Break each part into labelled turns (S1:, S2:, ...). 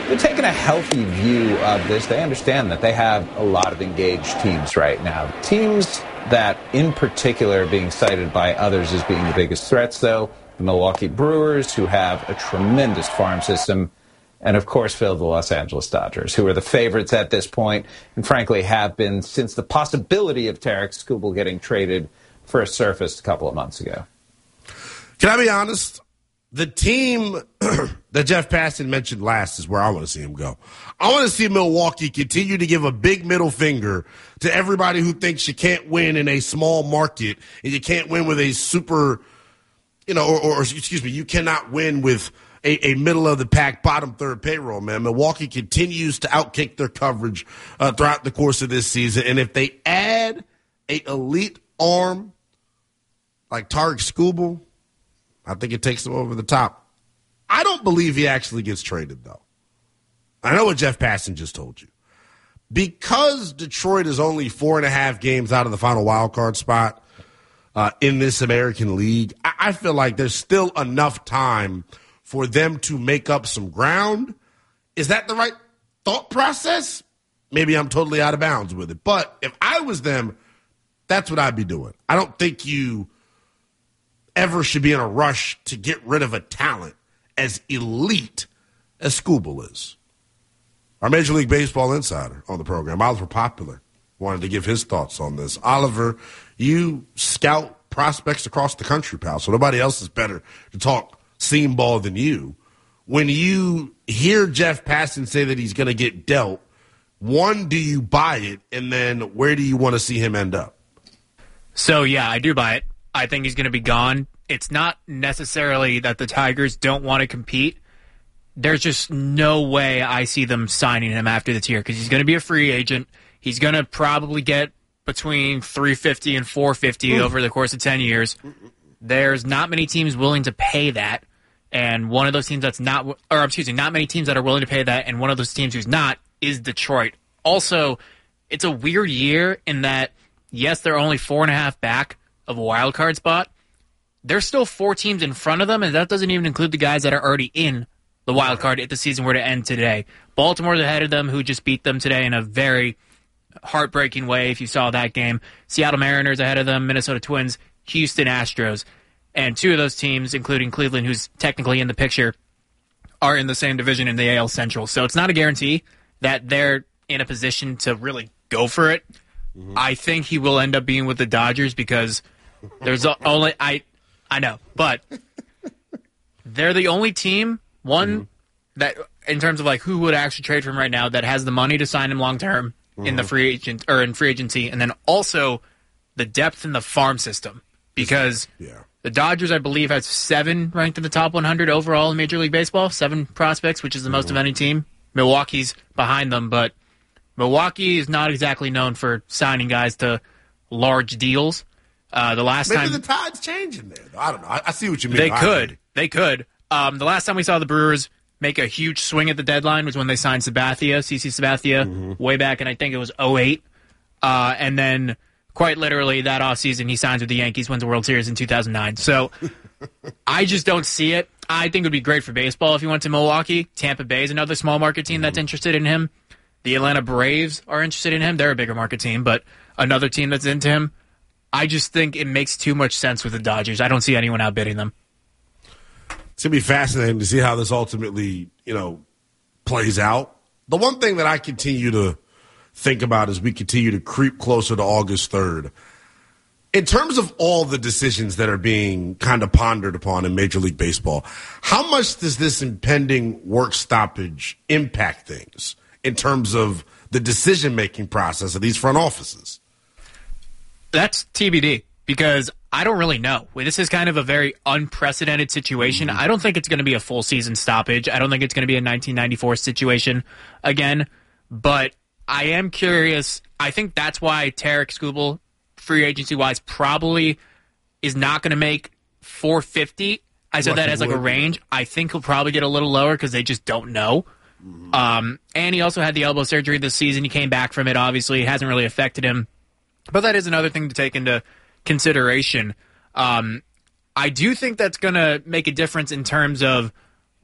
S1: they're taking a healthy view of this. They understand that they have a lot of engaged teams right now. Teams that, in particular, are being cited by others as being the biggest threats, though, the Milwaukee Brewers, who have a tremendous farm system, and, of course, Phil, the Los Angeles Dodgers, who are the favorites at this point and, frankly, have been since the possibility of Tarik Skubal getting traded first surfaced a couple of months ago.
S2: Can I be honest? The team that Jeff Passan mentioned last is where I want to see him go. I want to see Milwaukee continue to give a big middle finger to everybody who thinks you can't win in a small market and you can't win with a super, you cannot win with a middle-of-the-pack, bottom-third payroll, man. Milwaukee continues to outkick their coverage throughout the course of this season. And if they add an elite arm like Tarik Skubal, I think it takes them over the top. I don't believe he actually gets traded, though. I know what Jeff Passan just told you. Because Detroit is only 4.5 games out of the final wild card spot in this American League, I feel like there's still enough time for them to make up some ground. Is that the right thought process? Maybe I'm totally out of bounds with it. But if I was them, that's what I'd be doing. I don't think you ever should be in a rush to get rid of a talent as elite as Skubal is. Our Major League Baseball insider on the program, Oliver Popular, wanted to give his thoughts on this. Oliver, you scout prospects across the country, pal, so nobody else is better to talk seam ball than you. When you hear Jeff Passan say that he's going to get dealt, one, do you buy it? And then where do you want to see him end up?
S3: So, yeah, I do buy it. I think he's going to be gone. It's not necessarily that the Tigers don't want to compete. There's just no way I see them signing him after this year because he's going to be a free agent. He's going to probably get between $350 and $450 over the course of 10 years. There's not many teams willing to pay that, and one of those teams not many teams that are willing to pay that, and one of those teams who's not is Detroit. Also, it's a weird year in that, yes, they're only 4.5 back of a wild card spot. There's still 4 teams in front of them, and that doesn't even include the guys that are already in the wild card if the season were to end today. Baltimore's ahead of them, who just beat them today in a very heartbreaking way, if you saw that game. Seattle Mariners ahead of them, Minnesota Twins, Houston Astros. And 2 of those teams, including Cleveland, who's technically in the picture, are in the same division in the AL Central. So it's not a guarantee that they're in a position to really go for it. Mm-hmm. I think he will end up being with the Dodgers because there's only... I know, but they're the only team, that in terms of like who would actually trade for him right now that has the money to sign him long term in the free agent or in free agency, and then also the depth in the farm system because the Dodgers, I believe, have 7 ranked in the top 100 overall in Major League Baseball, 7 prospects, which is the most of any team. Milwaukee's behind them, but Milwaukee is not exactly known for signing guys to large deals. The last
S2: Maybe
S3: time
S2: the tide's changing there. I don't know. I see what you mean.
S3: They could. The last time we saw the Brewers make a huge swing at the deadline was when they signed CC Sabathia, way back in, I think it was 2008. And then, quite literally, that offseason, he signs with the Yankees, wins the World Series in 2009. So, I just don't see it. I think it would be great for baseball if he went to Milwaukee. Tampa Bay is another small market team that's interested in him. The Atlanta Braves are interested in him. They're a bigger market team, but another team that's into him. I just think it makes too much sense with the Dodgers. I don't see anyone outbidding them.
S2: It's going to be fascinating to see how this ultimately, plays out. The one thing that I continue to think about as we continue to creep closer to August 3rd, in terms of all the decisions that are being kind of pondered upon in Major League Baseball, how much does this impending work stoppage impact things in terms of the decision-making process of these front offices?
S3: That's TBD because I don't really know. This is kind of a very unprecedented situation. I don't think it's going to be a full season stoppage. I don't think it's going to be a 1994 situation again, but I am curious. I think that's why Tarik Skubal, free agency-wise, probably is not going to make $450. I said that as like a range. I think he'll probably get a little lower because they just don't know. And he also had the elbow surgery this season. He came back from it, obviously. It hasn't really affected him. But that is another thing to take into consideration. I do think that's going to make a difference in terms of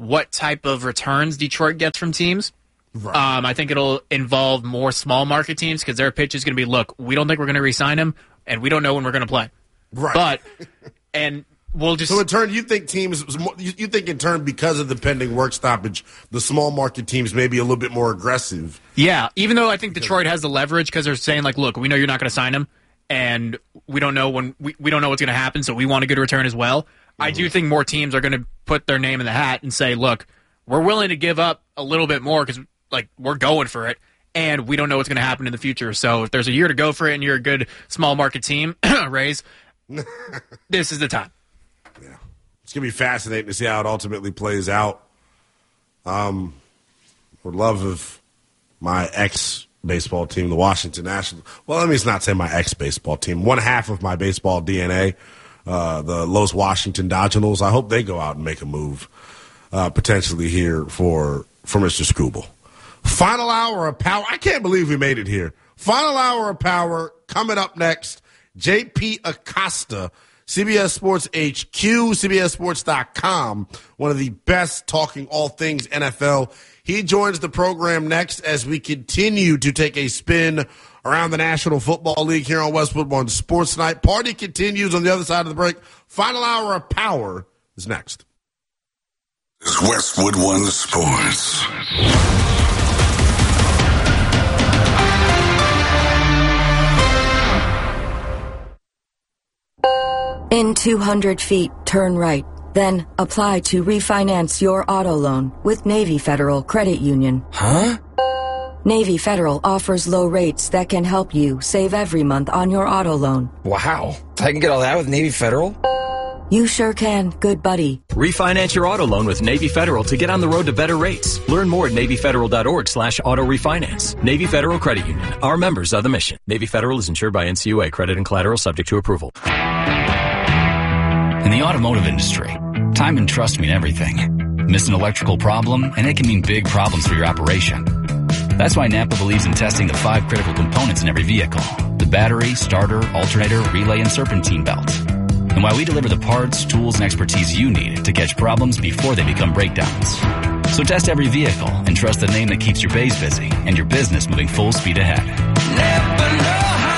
S3: what type of returns Detroit gets from teams. Right. I think it'll involve more small market teams because their pitch is going to be, look, we don't think we're going to re-sign him, and we don't know when we're going to play.
S2: Right.
S3: But, and we'll just...
S2: So in turn, you think in turn, because of the pending work stoppage, the small market teams may be a little bit more aggressive?
S3: Yeah, even though I think Detroit has the leverage because they're saying, like, look, we know you're not going to sign him, and we don't know when we don't know what's going to happen, so we want a good return as well. Mm-hmm. I do think more teams are going to put their name in the hat and say, look, we're willing to give up a little bit more because, like, we're going for it, and we don't know what's going to happen in the future. So if there's a year to go for it and you're a good small market team, Rays, this is the time.
S2: Yeah. It's going to be fascinating to see how it ultimately plays out. Would love if my ex-baseball team, the Washington Nationals, well, let me not say my ex-baseball team, one half of my baseball DNA, the Los Washington Nationals, I hope they go out and make a move potentially here for Mr. Scooble. Final hour of power. I can't believe we made it here. Final hour of power coming up next. JP Acosta, CBS Sports HQ, CBSSports.com, one of the best talking all things NFL. He joins the program next as we continue to take a spin around the National Football League here on Westwood One Sports Night. Party continues on the other side of the break. Final hour of power is next.
S4: It's Westwood One Sports.
S5: In 200 feet, turn right. Then apply to refinance your auto loan with Navy Federal Credit Union.
S6: Huh?
S5: Navy Federal offers low rates that can help you save every month on your auto loan.
S6: Wow. I can get all that with Navy Federal?
S5: You sure can, good buddy.
S7: Refinance your auto loan with Navy Federal to get on the road to better rates. Learn more at NavyFederal.org/auto refinance. Navy Federal Credit Union. Our members are the mission. Navy Federal is insured by NCUA. Credit and collateral subject to approval.
S8: In the automotive industry, time and trust mean everything. Miss an electrical problem, and it can mean big problems for your operation. That's why Napa believes in testing the 5 critical components in every vehicle: the battery, starter, alternator, relay, and serpentine belt. And why we deliver the parts, tools, and expertise you need to catch problems before they become breakdowns. So test every vehicle and trust the name that keeps your bays busy and your business moving full speed ahead.
S9: Napa know-how.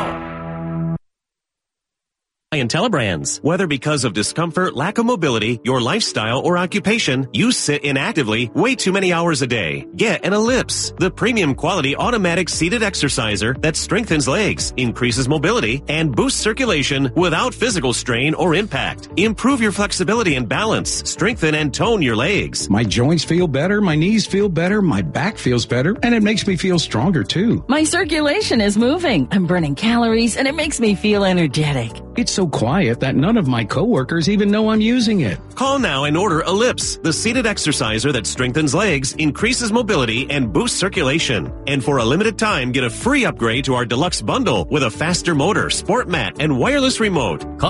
S9: Intelebrands. Whether because of discomfort, lack of mobility, your lifestyle, or occupation, you sit inactively way too many hours a day. Get an Ellipse, the premium quality automatic seated exerciser that strengthens legs, increases mobility, and boosts circulation without physical strain or impact. Improve your flexibility and balance. Strengthen and tone your legs.
S10: My joints feel better, my knees feel better, my back feels better, and it makes me feel stronger too.
S11: My circulation is moving. I'm burning calories, and it makes me feel energetic.
S10: It's so quiet that none of my coworkers even know I'm using it.
S9: Call now and order Ellipse, the seated exerciser that strengthens legs, increases mobility, and boosts circulation. And for a limited time, get a free upgrade to our deluxe bundle with a faster motor, sport mat, and wireless remote.
S12: Call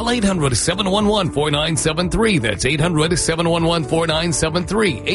S12: 800-711-4973. That's 800-711-4973.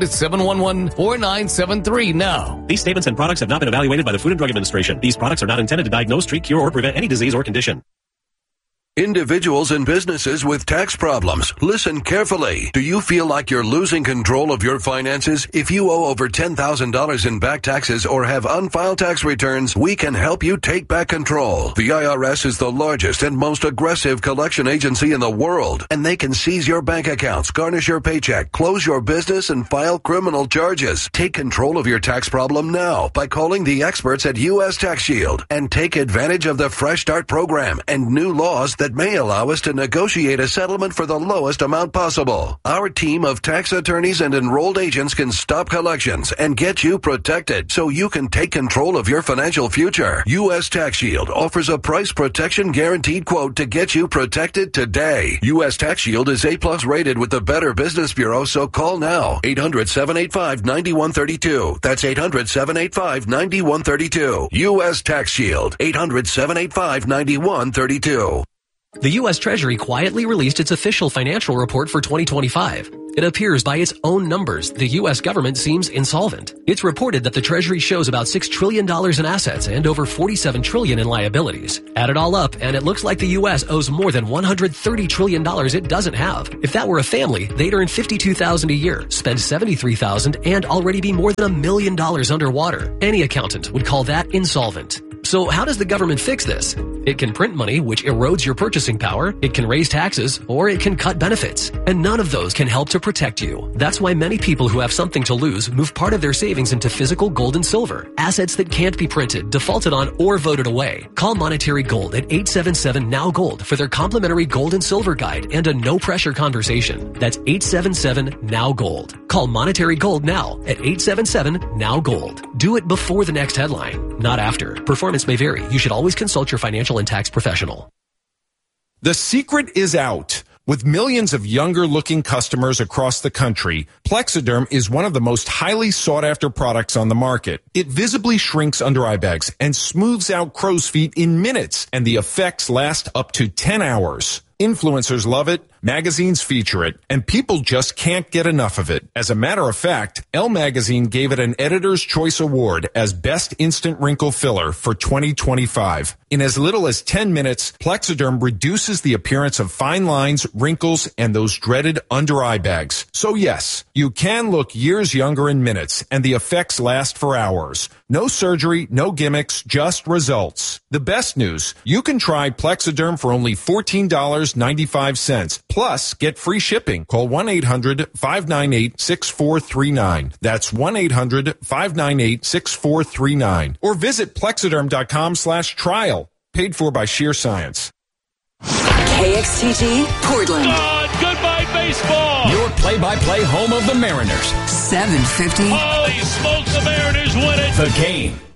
S12: 800-711-4973 now.
S9: These statements and products have not been evaluated by the Food and Drug Administration. These products are not intended to diagnose, treat, cure, or prevent any disease or condition.
S4: Individuals and businesses with tax problems, listen carefully. Do you feel like you're losing control of your finances? If you owe over $10,000 in back taxes or have unfiled tax returns, we can help you take back control. The IRS is the largest and most aggressive collection agency in the world, and they can seize your bank accounts, garnish your paycheck, close your business, and file criminal charges. Take control of your tax problem now by calling the experts at U.S. Tax Shield and take advantage of the Fresh Start program and new laws that may allow us to negotiate a settlement for the lowest amount possible. Our team of tax attorneys and enrolled agents can stop collections and get you protected so you can take control of your financial future. U.S. Tax Shield offers a price protection guaranteed quote to get you protected today. U.S. Tax Shield is A+ rated with the Better Business Bureau, so call now. 800-785-9132. That's 800-785-9132. U.S. Tax Shield. 800-785-9132.
S13: The U.S. Treasury quietly released its official financial report for 2025.
S12: It appears by its own numbers, the U.S. government seems insolvent. It's reported that the Treasury shows about $6 trillion in assets and over $47 trillion in liabilities. Add it all up, and it looks like the U.S. owes more than $130 trillion it doesn't have. If that were a family, they'd earn $52,000 a year, spend $73,000, and already be more than $1 million underwater. Any accountant would call that insolvent. So how does the government fix this? It can print money, which erodes your purchasing power, it can raise taxes, or it can cut benefits. And none of those can help to protect you. That's why many people who have something to lose move part of their savings into physical gold and silver, assets that can't be printed, defaulted on, or voted away. Call Monetary Gold at 877-NOW-GOLD for their complimentary gold and silver guide and a no-pressure conversation. That's 877-NOW-GOLD. Call Monetary Gold now at 877-NOW-GOLD. Do it before the next headline, not after. Performance may vary. You should always consult your financial and tax professional.
S13: The secret is out. With millions of younger-looking customers across the country, Plexiderm is one of the most highly sought-after products on the market. It visibly shrinks under eye bags and smooths out crow's feet in minutes, and the effects last up to 10 hours. Influencers love it, magazines feature it, and people just can't get enough of it. As a matter of fact, Elle Magazine gave it an Editor's Choice Award as Best Instant Wrinkle Filler for 2025. In as little as 10 minutes, Plexiderm reduces the appearance of fine lines, wrinkles, and those dreaded under-eye bags. So yes, you can look years younger in minutes, and the effects last for hours. No surgery, no gimmicks, just results. The best news, you can try Plexiderm for only $14.95. Plus, get free shipping. Call 1-800-598-6439. That's 1-800-598-6439. Or visit Plexiderm.com/trial. Paid for by Sheer Science.
S14: KXTG, Portland.
S15: Goodbye, baseball.
S8: Your play-by-play home of the Mariners.
S14: 750.
S15: Holy smokes, the Mariners win it.
S8: The Game.